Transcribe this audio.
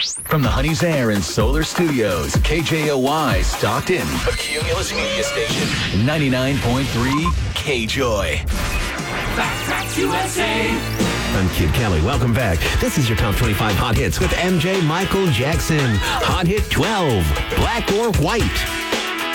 From the Honey's Air and Solar Studios, KJOY Stockton, a Cumulus media station, 99.3 KJOY. Backtracks USA. I'm Kid Kelly. Welcome back. This is your Top 25 Hot Hits with MJ Michael Jackson. Hot Hit 12, Black or White.